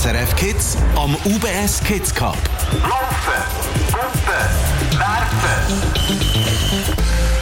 SRF Kids am UBS Kids Cup. Laufen, Pumpen, Werfen.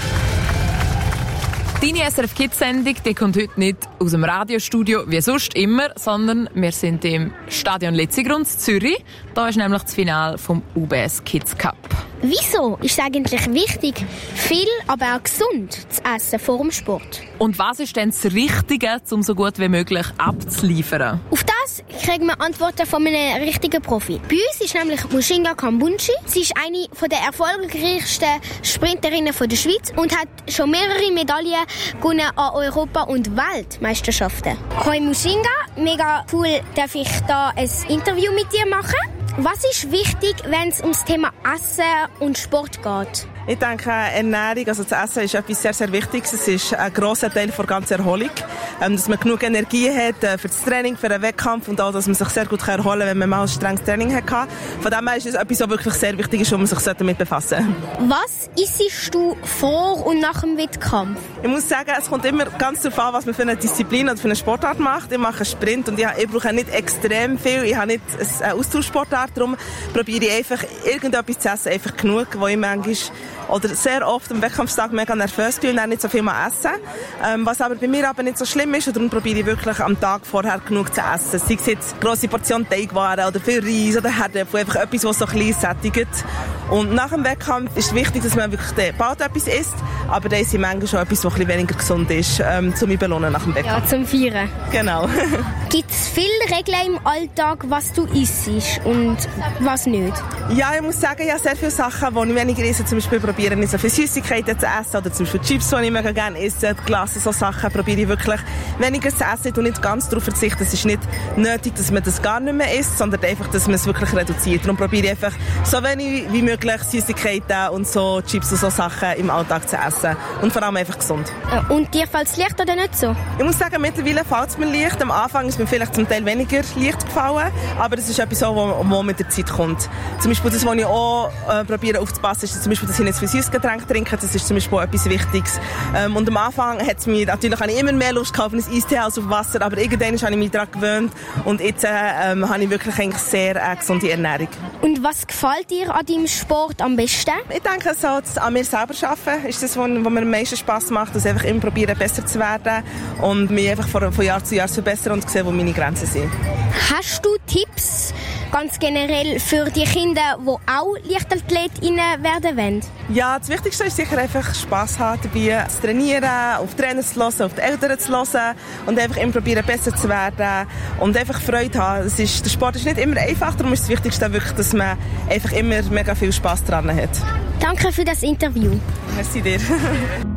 Deine SRF Kids-Sendung die kommt heute nicht aus dem Radiostudio wie sonst immer, sondern wir sind im Stadion Letzigrund in Zürich. Da ist nämlich das Finale vom UBS Kids Cup. Wieso ist es eigentlich wichtig, viel, aber auch gesund zu essen vor dem Sport? Und was ist denn das Richtige, um so gut wie möglich abzuliefern? Auf das kriegen wir Antworten von einem richtigen Profi. Bei uns ist nämlich Mushinga Kambunchi. Sie ist eine der erfolgreichsten Sprinterinnen der Schweiz und hat schon mehrere Medaillen gewonnen an Europa- und Weltmeisterschaften. Hoi Mushinga, mega cool, darf ich da ein Interview mit dir machen. Was ist wichtig, wenn es ums Thema Essen und Sport geht? Ich denke, Ernährung, also das Essen ist etwas sehr, sehr Wichtiges. Es ist ein grosser Teil der ganzen Erholung. Dass man genug Energie hat für das Training, für den Wettkampf und auch, dass man sich sehr gut erholen kann, wenn man mal ein strenges Training hatte. Von dem her ist es etwas, was wirklich sehr wichtig ist, wo man sich damit befassen sollte. Was isst du vor und nach dem Wettkampf? Ich muss sagen, es kommt immer ganz darauf an, was man für eine Disziplin oder für eine Sportart macht. Ich mache einen Sprint und ich brauche nicht extrem viel. Ich habe nicht eine Austauschsportart, darum probiere ich einfach irgendetwas zu essen, einfach genug, wo ich manchmal oder sehr oft am Wettkampftag mega nervös bin und dann nicht so viel mal essen. Was aber bei mir aber nicht so schlimm ist, und darum probiere ich wirklich am Tag vorher genug zu essen. Sei es jetzt grosse Portion Teigwaren oder viel Reis oder Herdöpfel, einfach etwas, was so ein bisschen sättigt. Und nach dem Wettkampf ist es wichtig, dass man wirklich bald etwas isst, aber dann ist manchmal schon etwas, was ein bisschen weniger gesund ist, zum mich belohnen nach dem Wettkampf. Ja, zum Feiern. Genau. Gibt es viele Regeln im Alltag, was du isst und was nicht? Ja, ich muss sagen, ja, sehr viele Sachen, die ich weniger esse, zum Beispiel probiere nicht so viele Süßigkeiten zu essen oder zum Beispiel Chips, die ich mega gerne esse, Glas, so Sachen probiere ich wirklich weniger zu essen und nicht ganz darauf verzichten. Es ist nicht nötig, dass man das gar nicht mehr isst, sondern einfach, dass man es wirklich reduziert. Darum probiere ich einfach so wenig wie möglich Süßigkeiten und so Chips und so Sachen im Alltag zu essen. Und vor allem einfach gesund. Und dir fällt es leicht oder nicht so? Ich muss sagen, mittlerweile fällt es mir leicht. Am Anfang ist mir vielleicht zum Teil weniger leicht gefallen, aber das ist etwas, was mit der Zeit kommt. Zum Beispiel das, was ich auch probiere aufzupassen, ist zum Beispiel, dass ich nicht zu viel Süßgetränke trinke. Das ist zum Beispiel auch etwas Wichtiges. Und am Anfang habe ich immer mehr Lust gehabt auf ein Eistee als auf Wasser, aber irgendwann habe ich mich daran gewöhnt und jetzt habe ich wirklich eigentlich sehr gesunde Ernährung. Und was gefällt dir an deinem Sport am besten? Ich denke, so, an mir selber arbeiten ist das, was mir am meisten Spass macht, dass ich einfach immer probiere, besser zu werden und mich einfach von Jahr zu Jahr zu verbessern und zu sehen, wo meine Grenzen sind. Hast du Tipps ganz generell für die Kinder, die auch Leichtathletinnen werden wollen? Ja, das Wichtigste ist sicher einfach Spass haben dabei, zu trainieren, auf die Trainer zu hören, auf die Eltern zu hören und einfach immer probieren, besser zu werden und einfach Freude haben. Der Sport ist nicht immer einfach, darum ist das Wichtigste wirklich, dass man einfach immer mega viel Spass dran hat. Danke für das Interview. Merci dir.